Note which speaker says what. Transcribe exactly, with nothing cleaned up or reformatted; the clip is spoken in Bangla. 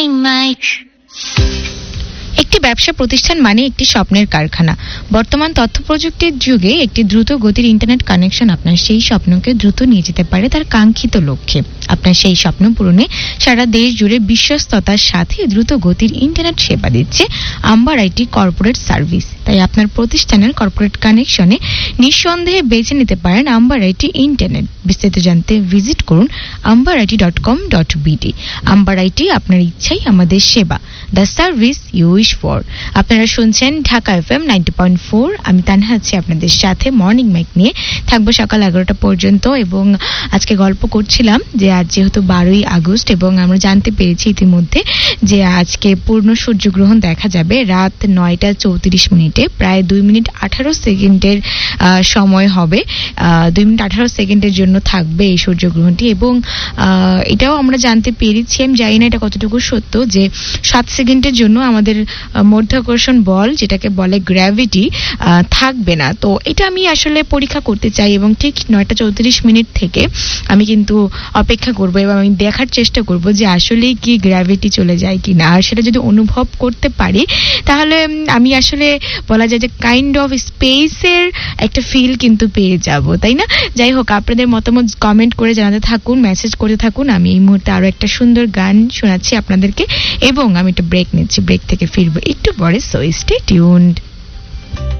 Speaker 1: একটি ব্যবসা প্রতিষ্ঠান মানে একটি স্বপ্নের কারখানা। বর্তমান তথ্য প্রযুক্তির যুগে একটি দ্রুত গতির ইন্টারনেট কানেকশন আপনার সেই স্বপ্নকে দ্রুত নিয়ে যেতে পারে তার কাঙ্ক্ষিত লক্ষ্যে। আপনার সেই স্বপ্ন পূরণে সারা দেশ জুড়ে বিশ্বস্ততার সাথে দ্রুত গতির ইন্টারনেট সেবা দিচ্ছে আম্বার আইটি কর্পোরেট সার্ভিস। তাই আপনার প্রতিষ্ঠানের কর্পোরেট কানেকশনে নিঃসন্দেহে বেছে নিতে পারেন আম্বার আইটি ইন্টারনেট। বিস্তারিত জানতে ভিজিট করুন amber IT dot com dot BD. Amber IT, আপনার ইচ্ছাই আমাদের সেবা, the service you wish for. আপনারা শুনছেন Dhaka F M ninety point four. আমি তানহা আছি আপনাদের সাথে মর্নিং মাইক নিয়ে, থাকবো সকাল এগারোটা পর্যন্ত। এবং আজকে গল্প করছিলাম যে আজ যেহেতু বারোই আগস্ট এবং আমরা জানতে পেরেছি ইতিমধ্যে যে আজকে পূর্ণ সূর্যগ্রহণ দেখা যাবে রাত নয়টা চৌত্রিশ মিনিটে, প্রায় দুই মিনিট আঠারো সেকেন্ডের সময় হবে। দুই মিনিট আঠারো সেকেন্ডের জন্য থাকবে এই সূর্যগ্রহণটি। এবং এটাও আমরা জানতে পেরেছি, আমি জানি না এটা কতটুকু সত্য, যে সাত সেকেন্ডের জন্য আমাদের মধ্যাকর্ষণ বল, যেটাকে বলে গ্র্যাভিটি, থাকবে না। তো এটা আমি আসলে পরীক্ষা করতে চাই এবং ঠিক নয়টা চৌত্রিশ মিনিট থেকে আমি কিন্তু অপেক্ষা করব এবং আমি দেখার চেষ্টা করব যে আসলে কি গ্র্যাভিটি চলে যায় কি না। আর সেটা যদি অনুভব করতে পারি তাহলে আমি আসলে বলা যায় যে কাইন্ড অফ স্পেসের একটা ফিল কিন্তু পেয়ে যাব, তাই না? যাই হোক, আপনাদের মতামত কমেন্ট করে জানাতে থাকুন, মেসেজ করতে থাকুন। আমি এই মুহূর্তে আরো একটা সুন্দর গান শোনাচ্ছি আপনাদেরকে এবং আমি একটা ব্রেক নিচ্ছি, ব্রেক থেকে ফিরবো একটু পরে। So stay tuned.